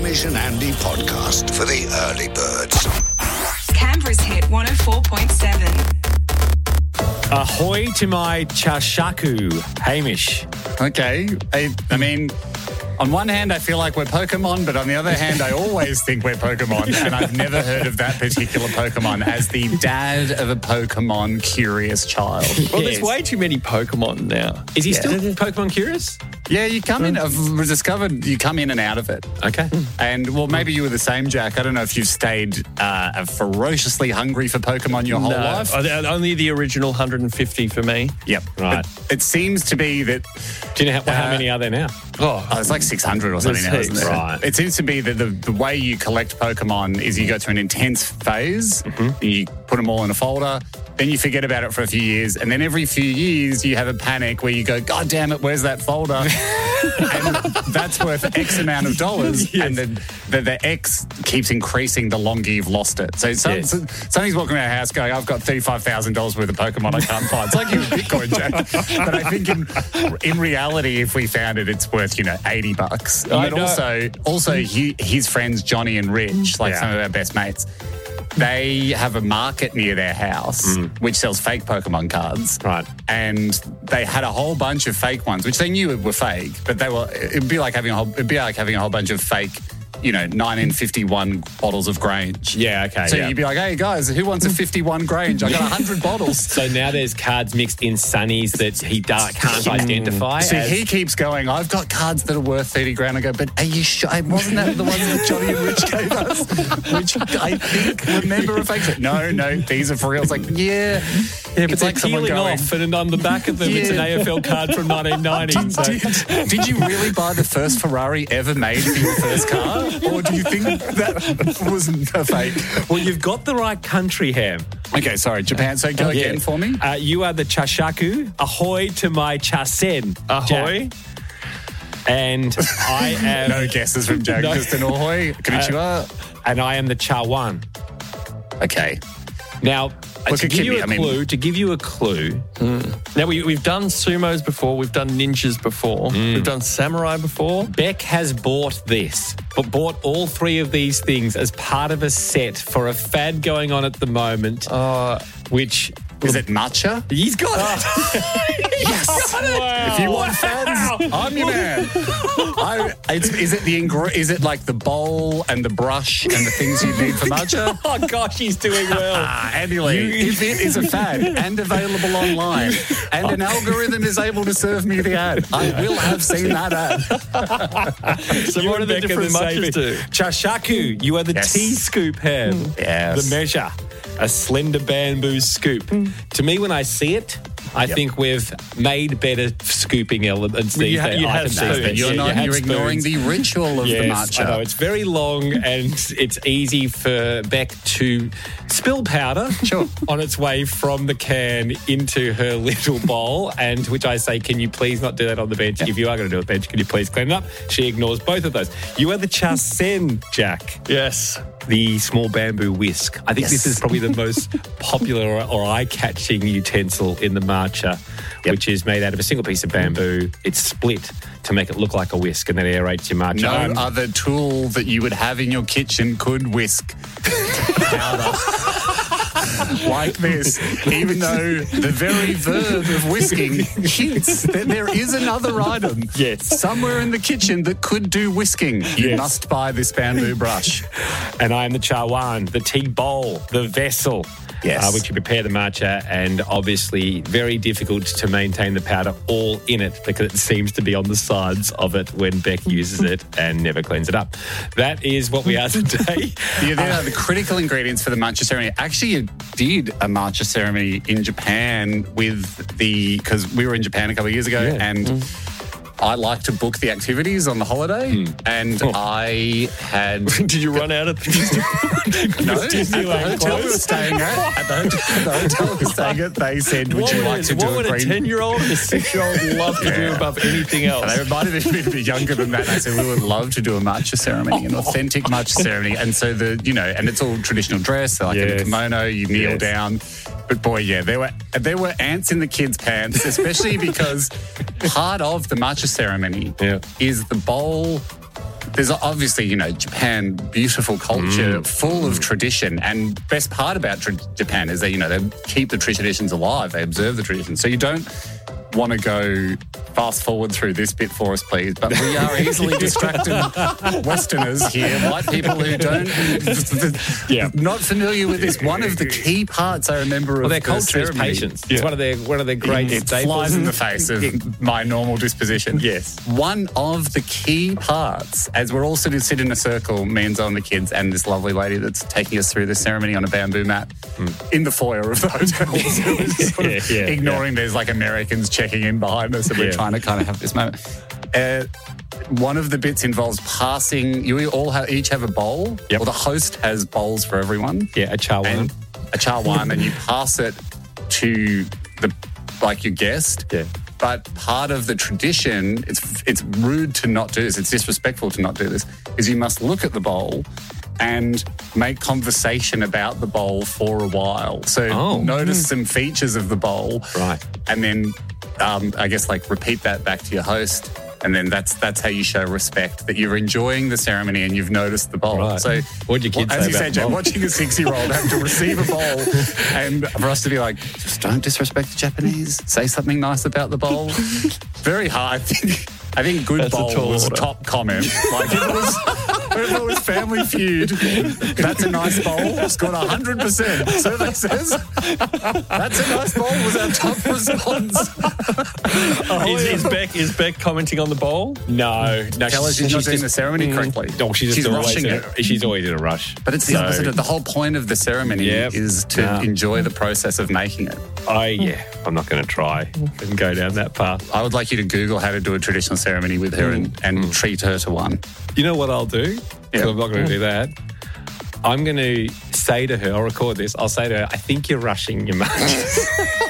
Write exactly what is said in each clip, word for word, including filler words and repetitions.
Hamish and Andy podcast for the early birds. Canberra's hit one oh four point seven. Ahoy to my Chashaku, Hamish. Okay. I, I mean, on one hand, I feel like we're Pokemon, but on the other hand, I always think we're Pokemon, and I've never heard of that particular Pokemon as the dad of a Pokemon curious child. Well, Yes. there's way too many Pokemon now. Is he Yeah. still Pokemon curious? Yeah, you come in, I've discovered you come in and out of it. Okay. And, well, maybe you were the same, Jack. I don't know if you've stayed uh, ferociously hungry for Pokemon your whole No, life. I- only the original one hundred fifty for me. Yep. Right. It, it seems to be that Do you know how, how Uh, many are there now? Oh, Oh, it's like six hundred or something now, There's isn't it? heaps. Right. It seems to be that the, the way you collect Pokemon is you go through an intense phase, Mm-hmm. you put them all in a folder, then you forget about it for a few years, and then every few years you have a panic where you go, God damn it, where's that folder? And that's worth X amount of dollars, Yes. and the, the, the X keeps increasing the longer you've lost it. So, some, Yes. so somebody's walking around the house going, I've got thirty-five thousand dollars worth of Pokemon I can't find. It's like you're a Bitcoin, Jack. But I think in, in reality, if we found it, it's worth, you know, eighty bucks. I But know. also, also he, his friends, Johnny and Rich, like Yeah. some of our best mates, they have a market near their house which sells fake Pokemon cards. Right. And they had a whole bunch of fake ones, which they knew were fake, but they were, it'd be like having a whole, it'd be like having a whole bunch of fake, you know, nineteen fifty-one bottles of Grange. Yeah, okay. So yeah. you'd be like, hey guys, who wants a fifty-one Grange? I got one hundred bottles. So now there's cards mixed in sunnies that he da- can't identify. So as- he keeps going, I've got cards that are worth thirty grand. I go, but are you sure? Wasn't that the ones that Johnny and Rich gave us? Which I think, remember if I said, no, no, these are for real. It's like, yeah. yeah, but it's they're like someone peeling going, off, and on the back of them, it's an Yeah. A F L card from nineteen ninety. so- Did, did you really buy the first Ferrari ever made for your first car? Or do you think that wasn't a fake? Well, you've got the right country, Ham. Okay, sorry, Japan. So go again Yeah. for me. Uh, you are the Chashaku. Ahoy to my Chasen. ahoy. Jack. And I am... No guesses from Jack. No. Just an ahoy. Konnichiwa. And I am the Chawan. Okay. Now, uh, Look to at give you Kimmy, a I mean- clue, to give you a clue, Now, we, we've done sumos before. We've done ninjas before. We've done samurai before. Beck has bought this, but bought all three of these things as part of a set for a fad going on at the moment, Uh, which... Is it matcha? He's got it. Yes. Wow. If you want fans, I'm your man. I, it's, is it the ingre- Is it like the bowl and the brush and the things you need for matcha? Oh, gosh, he's doing well. Ah, Andy Lee, if it is a fad and available online and an algorithm is able to serve me the ad, I will have seen that ad. so You what are and the Beck are different the matches same. do? Chashaku, you are the Yes. tea scoop ham. Yes. The measure. A slender bamboo scoop. To me, when I see it, I Yep. think we've made better scooping elements these you ha- days. you have items these spoons. days. You're Yeah, not. you have You're ignoring spoons. the ritual of Yes, the matcha. I know. It's very long and it's easy for Beck to spill powder Sure. on its way from the can into her little bowl, and which I say, can you please not do that on the bench? If you are going to do it bench, can you please clean it up? She ignores both of those. You are the Chasen, Jack. Yes. The small bamboo whisk. I think Yes. this is probably the most popular or, or eye-catching utensil in the matcha, Yep. which is made out of a single piece of bamboo. It's split to make it look like a whisk, and then aerates your matcha. No Um, other tool that you would have in your kitchen could whisk powder like this, even though the very verb of whisking hints that there is another item Yes. somewhere in the kitchen that could do whisking. You Yes. must buy this bamboo brush. And I am the chawan, the tea bowl, the vessel. Yes. Uh, which you prepare the matcha, and obviously very difficult to maintain the powder all in it because it seems to be on the sides of it when Beck uses it and never cleans it up. That is what we are today. Yeah, they are the critical ingredients for the matcha ceremony. Actually, you did a matcha ceremony in Japan with the, because we were in Japan a couple of years ago, Yeah. and I like to book the activities on the holiday, and I had Did you run out of things to no at the Disneyland hotel we were closed. staying at. At the hotel, the hotel we were staying at, they said, "Would What you would, like to what do would a a green?" ten-year-old and a six-year-old love to do Yeah. above anything else? And they reminded me to be younger than that. And I said, we would love to do a matcha ceremony, an authentic matcha ceremony. And so the, you know, and it's all traditional dress, like in Yes. a kimono, you kneel Yes. down. But boy, yeah, there were there were ants in the kids' pants, especially because part of the matcha ceremony Yeah. is the bowl there's obviously, you know, Japan, beautiful culture, full of tradition. And best part about tra- Japan is that, you know, they keep the traditions alive. They observe the traditions. So you don't want to go fast forward through this bit for us, please. But we are easily distracted Westerners here, white people who don't, Yeah. not familiar with this. One of the key parts I remember Well, of their the culture is ceremony- patience. It's one of their one of their great it staples. flies in the face of my normal disposition. Yes. One of the key parts, as we're all sort of sit in a circle, me and Zoe and the kids, and this lovely lady that's taking us through the ceremony on a bamboo mat in the foyer of the hotel. So we're sort of Yeah, yeah, ignoring there's like Americans checking in behind us, and we're Yeah. trying to kind of have this moment. Uh, one of the bits involves passing. You all have, each have a bowl. Yep. Or the host has bowls for everyone. Yeah, a cha one. And a cha one, and you pass it to the like your guest. Yeah. But part of the tradition, it's it's rude to not do this. It's disrespectful to not do this. Is you must look at the bowl and make conversation about the bowl for a while. So Oh. notice some features of the bowl, Right. And then um, I guess like repeat that back to your host. And then that's that's how you show respect, that you're enjoying the ceremony and you've noticed the bowl. Right. So, What'd your kids well, as say you about said, the Joe, bowl? watching a six-year-old have to receive a bowl, and for us to be like, just don't disrespect the Japanese. Say something nice about the bowl. Very hard. I think. I think good That's a bowl tall was order. top comment. Like if it was, if it was Family Feud, that's a nice bowl. Scored a hundred percent. Survey says that's a nice bowl was our top response. Is, is Beck is Beck commenting on the bowl? No, no. Tell her she's not doing the just- ceremony correctly. No, she's, She's just always rushing in it. a, She's always in a rush. But it's the So, opposite of the whole point of the ceremony Yep. is to Yeah. enjoy the process of making it. I yeah, I'm not going to try and go down that path. I would like you to Google how to do a traditional ceremony with her and, and treat her to one. You know what I'll do? 'Cause Yeah. I'm not going to do that. I'm going to say to her, I'll record this, I'll say to her, I think you're rushing your marches.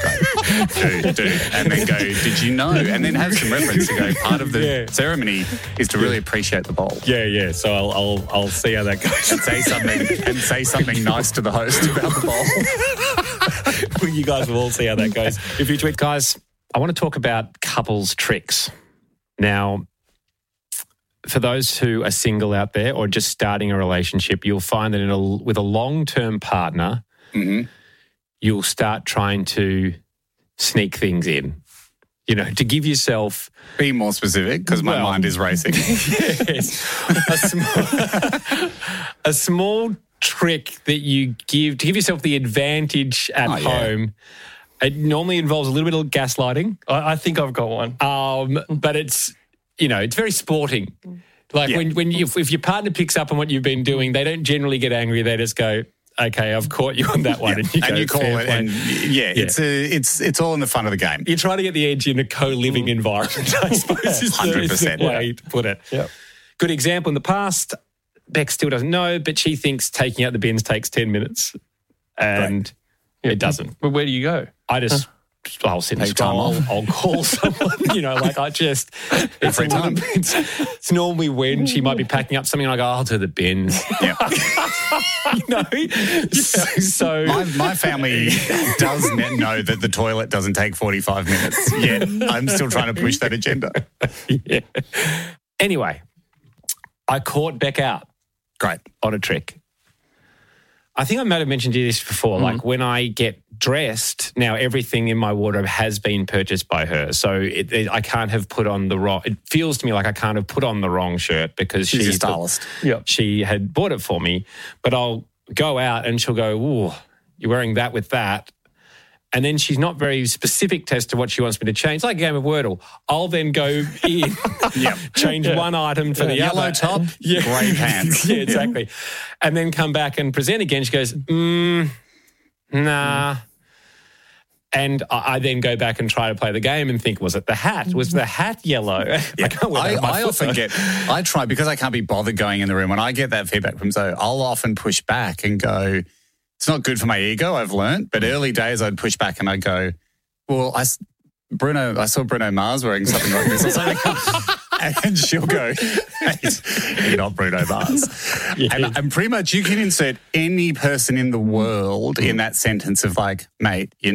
do, do, and then go, did you know? And then have some reference to go, part of the Yeah. ceremony is to really appreciate the bowl. yeah, yeah. So I'll, I'll, I'll see how that goes. And say something and say something nice to the host about the bowl. You guys will all see how that goes. If you tweet, guys, I want to talk about couples tricks. Now, for those who are single out there or just starting a relationship, you'll find that in a, with a long-term partner, Mhm. you'll start trying to sneak things in. You know, to give yourself Be more specific, because my Well- mind is racing. yes, a, small, a small trick that you give to give yourself the advantage at Oh, yeah. home. It normally involves a little bit of gaslighting, I, I think I've got one. um, but it's you know it's very sporting. Like Yeah. when when you, if, if your partner picks up on what you've been doing, they don't generally get angry. They just go, "Okay, I've caught you on that one," and you, and go, you call "Fair it, play." and yeah, it's a, it's it's all in the fun of the game. You're trying to get the edge in a co-living environment, I suppose, is the, is the one hundred percent, way to put it. Yep. Good example in the past, Beck still doesn't know, but she thinks taking out the bins takes ten minutes. And it doesn't. But where do you go? I just, I'll sit and Take time scroll. off. I'll call someone, you know, like I just, it's, Free a time. little- it's, it's normally when she might be packing up something and I go, I'll do the bins. Yeah. you know? So, so My, my family does n- know that the toilet doesn't take forty-five minutes, yet I'm still trying to push that agenda. yeah. Anyway, I caught Beck out. Great. On a trick. I think I might have mentioned to you this before. Like when I get dressed, now everything in my wardrobe has been purchased by her. So it, it, I can't have put on the wrong, it feels to me like I can't have put on the wrong shirt because She's she, your stylist. Yep. she had bought it for me. But I'll go out and she'll go, ooh, you're wearing that with that. And then she's not very specific as to what she wants me to change. It's like a game of Wordle. I'll then go in, Yep. change one item for the Yellow other. top, Yeah. grey pants. yeah, exactly. And then come back and present again. She goes, mm, nah. And I, I then go back and try to play the game and think, was it the hat? Was the hat yellow? I can't wear that I, on my I foot, often though. get, I try, because I can't be bothered going in the room, when I get that feedback from Zoe, I'll often push back and go, it's not good for my ego, I've learned. But early days, I'd push back and I'd go, well, I, s- Bruno, I saw Bruno Mars wearing something like this or something. And she'll go, "Mate, you're not Bruno Mars." Yeah. And, and pretty much you can insert any person in the world in that sentence of like, mate, you're not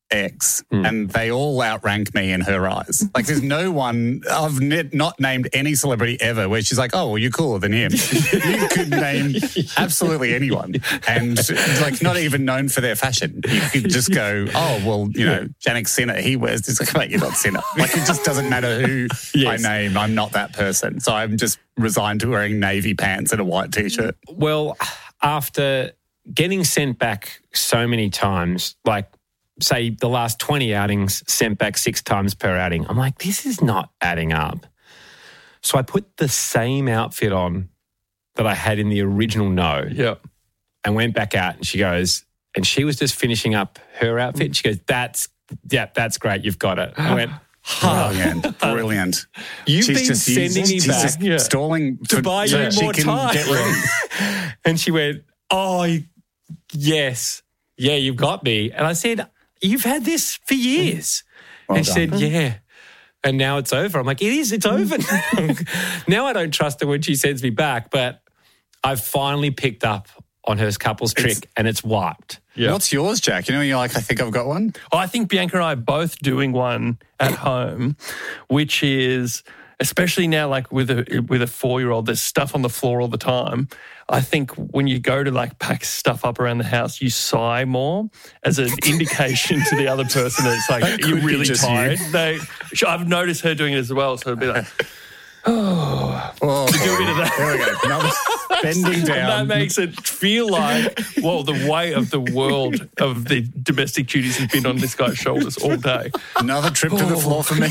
ex, and they all outrank me in her eyes. Like, there's no one, I've ne- not named any celebrity ever where she's like, oh, well, you're cooler than him. You could name absolutely anyone, and like not even known for their fashion. You could just go, oh, well, you know, Jannik Sinner, he wears this. Like, mate, you're not Sinner. Like, it just doesn't matter who Yes. I name. I'm not that person. So I'm just resigned to wearing navy pants and a white T-shirt. Well, after getting sent back so many times, like, say the last twenty outings, sent back six times per outing, I'm like, this is not adding up. So I put the same outfit on that I had in the original no Yeah. and went back out, and she goes, and she was just finishing up her outfit. She goes, that's, yeah, that's great. You've got it. I went, Brilliant, brilliant. You've She's been just sending using- me she's back just Yeah. stalling to for- buy so you that she more can time. get ready. And she went, oh, yes, yeah, you've got me. And I said, you've had this for years. Well and she done. said, yeah. And now it's over. I'm like, it is, it's over now. Now I don't trust her when she sends me back, but I've finally picked up on her couples trick, and it's wiped. Yeah. What's yours, Jack? You know, you're like, I think I've got one. Oh, I think Bianca and I are both doing one at home, which is, especially now, like with a with a four-year-old, there's stuff on the floor all the time. I think when you go to like pack stuff up around the house, you sigh more as an indication to the other person that it's like, That you're could be really just you. tired. They, I've noticed her doing it as well, so it'd be like, Oh, do a bit of that. there we go. Another bending And down. that makes it feel like, well, the weight of the world of the domestic duties has been on this guy's shoulders all day. Another trip to the floor for me.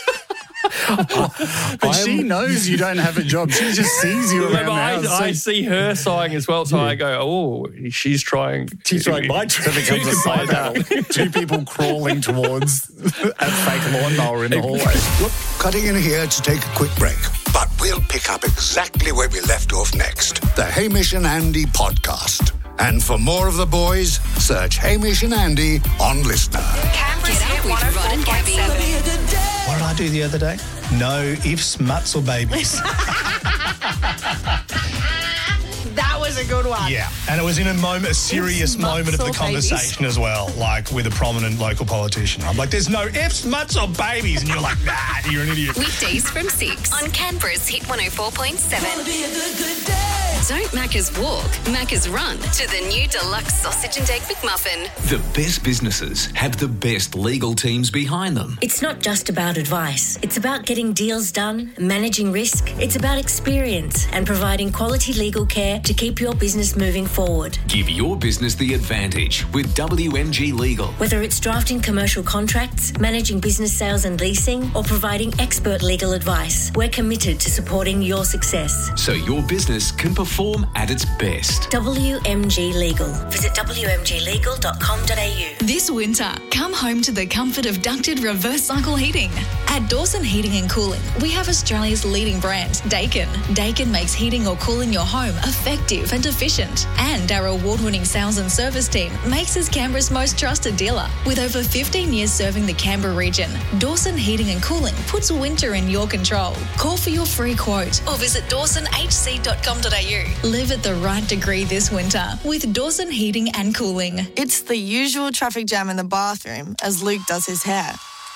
But she knows you don't have a job. She just sees you around Yeah, the but house. I, I So see her sighing as well, so I go, oh, she's trying. She's trying my trick. it becomes a You can side play battle. Two people crawling towards a fake lawnmower in the hallway. Look, cutting in here to take a quick break, but we'll pick up exactly where we left off next. The Hamish and Andy podcast. And for more of the boys, search Hamish and Andy on Listener. Canberra's Get up Hit with one oh Rod four and point Gabby. seven. What did I do the other day? No ifs, muts, or babies. That was a good one. Yeah, and it was in a moment, a serious Ifs, muts, moment of or the conversation as well, like with a prominent local politician. I'm like, there's no ifs, muts, or babies, and you're like, nah, you're an idiot. Weekdays from six on Canberra's Hit one oh four point seven. Don't Macca's walk, Macca's run to the new deluxe sausage and egg McMuffin. The best businesses have the best legal teams behind them. It's not just about advice. It's about getting deals done, managing risk. It's about experience and providing quality legal care to keep your business moving forward. Give your business the advantage with W M G Legal. Whether it's drafting commercial contracts, managing business sales and leasing, or providing expert legal advice, we're committed to supporting your success. So your business can perform at its best. W M G Legal. Visit w m g legal dot com dot a u. This winter, come home to the comfort of ducted reverse cycle heating. At Dawson Heating and Cooling, we have Australia's leading brand, Dakin. Dakin makes heating or cooling your home effective and efficient. And our award-winning sales and service team makes us Canberra's most trusted dealer. With over fifteen years serving the Canberra region, Dawson Heating and Cooling puts winter in your control. Call for your free quote or visit dawson h c dot com dot a u. Live at the right degree this winter with Dawson Heating and Cooling. It's the usual traffic jam in the bathroom as Luke does his hair.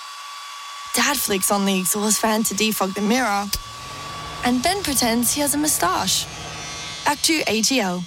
Dad flicks on the exhaust fan to defog the mirror, and Ben pretends he has a moustache. Back to A G L.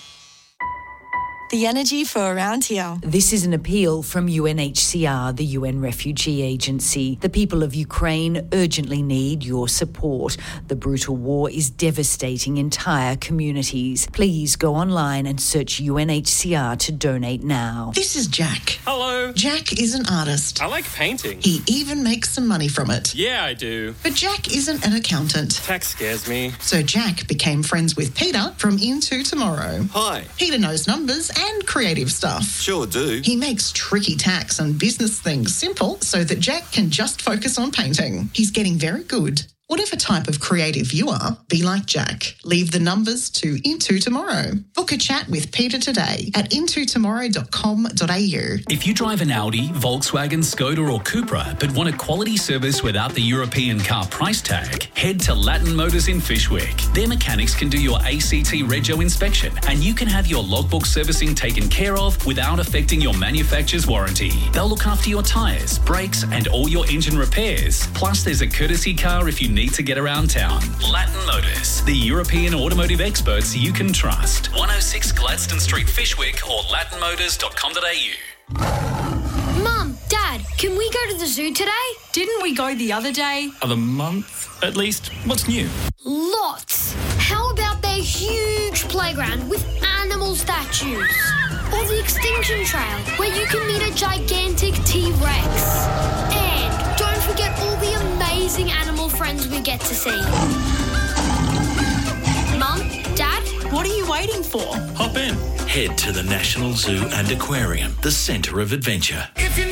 The energy for around here. This is an appeal from U N H C R, the U N Refugee Agency. The people of Ukraine urgently need your support. The brutal war is devastating entire communities. Please go online and search U N H C R to donate now. This is Jack. Hello. Jack is an artist. I like painting. He even makes some money from it. Yeah, I do. But Jack isn't an accountant. Tax scares me. So Jack became friends with Peter from Into Tomorrow. Hi. Peter knows numbers and creative stuff. Sure do. He makes tricky tax and business things simple so that Jack can just focus on painting. He's getting very good. Whatever type of creative you are, be like Jack. Leave the numbers to Into Tomorrow. Book a chat with Peter today at into tomorrow dot com dot a u. If you drive an Audi, Volkswagen, Skoda or Cupra but want a quality service without the European car price tag, head to Latin Motors in Fishwick. Their mechanics can do your A C T Rego inspection and you can have your logbook servicing taken care of without affecting your manufacturer's warranty. They'll look after your tyres, brakes and all your engine repairs. Plus there's a courtesy car if you need to get around town. Latin Motors, the European automotive experts you can trust. one oh six Gladstone Street, Fishwick or latin motors dot com dot a u. Mum, Dad, can we go to the zoo today? Didn't we go the other day? Of a month, at least. What's new? Lots. How about their huge playground with animal statues? Or the Extinction Trail, where you can meet a gigantic T-Rex. And don't forget all the amazing animal friends we get to see. Mum, Dad, what are you waiting for? Hop in. Head to the National Zoo and Aquarium, the centre of adventure.